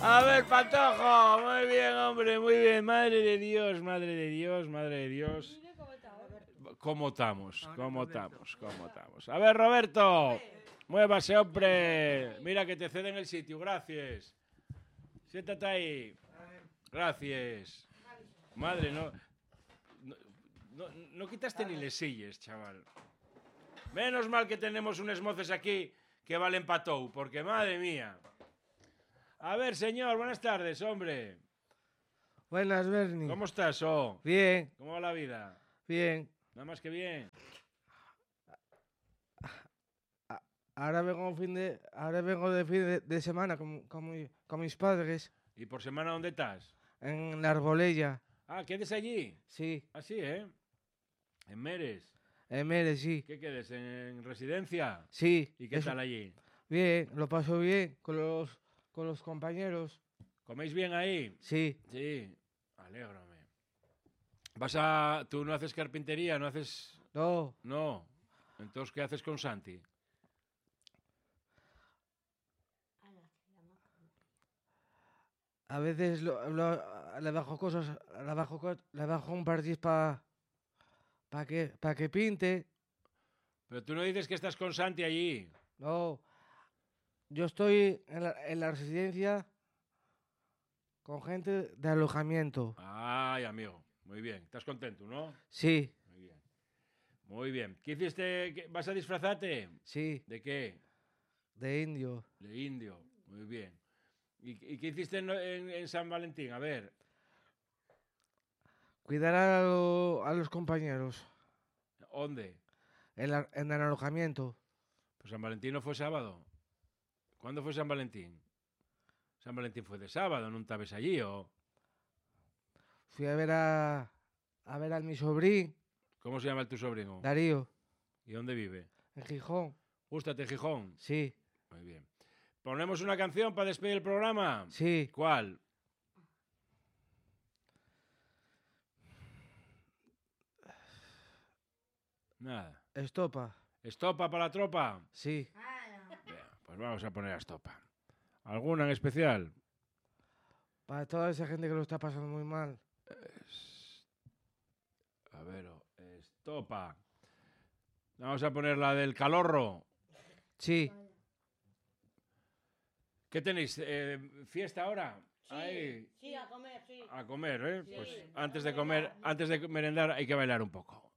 A ver, Patojo. Muy bien, hombre, muy bien. Madre de Dios, madre de Dios, madre de Dios. ¿Cómo estamos? ¿Cómo estamos? ¿Cómo estamos? A ver, Roberto. Muévase, hombre. Mira que te ceden el sitio. Gracias. Siéntate ahí. Gracias. Madre, no quitaste ni les silles, chaval. Menos mal que tenemos unos moces aquí que valen patou, porque madre mía. A ver, señor, buenas tardes, hombre. Buenas, Bernie. ¿Cómo estás, oh? Bien, ¿Cómo va la vida? bien. Nada más que bien. Ahora vengo de fin de semana con mis padres ¿Y por semana dónde estás? en la Arbolella. Ah, ¿quedes allí? Sí, Ah, sí, ¿eh? En Meres. en Mérez, sí. ¿Qué quedes? ¿En residencia? Sí. ¿Y qué tal allí? Bien, lo paso bien con los compañeros. ¿Coméis bien ahí? Sí, Sí. Alégrame. ¿Tú no haces carpintería? ¿No haces...? no. No. Entonces, ¿qué haces con Santi? A veces le bajo cosas, le bajo un partiz para que pinte. Pero tú no dices que estás con Santi allí. No, yo estoy en la residencia con gente de alojamiento. Ay, amigo. Muy bien. ¿Estás contento, no? Sí, Muy bien. Muy bien. ¿Qué hiciste? ¿Vas a disfrazarte? sí, ¿De qué? de indio. De indio. Muy bien. ¿Y qué hiciste en San Valentín? A ver. Cuidar a los compañeros ¿Dónde? en el alojamiento. Pues San Valentín no fue sábado. ¿Cuándo fue San Valentín? San Valentín fue de sábado, ¿no estabas allí o...? Fui a ver a mi sobrín, ¿Cómo se llama tu sobrino? Darío, ¿Y dónde vive? en Gijón. ¿Gústate Gijón? Sí, Muy bien. ¿Ponemos una canción para despedir el programa? sí. ¿Cuál? Nada. Estopa. ¿Estopa para la tropa? Sí. Bien, pues vamos a poner a estopa. ¿Alguna en especial? Para toda esa gente que lo está pasando muy mal. A ver, estopa. Vamos a poner la del calorro. Sí. ¿Qué tenéis? ¿Fiesta ahora? Sí, Ahí. sí, a comer, sí. A comer, ¿eh? Sí, Pues a antes de merendar. comer, antes de merendar hay que bailar un poco.